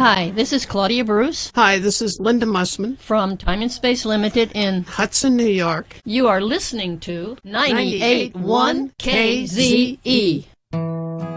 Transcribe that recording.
Hi, this is Claudia Bruce Hi, this is Linda Mussman from Time and Space Limited in Hudson, New York. You are listening to 98.1 98.1 KZE.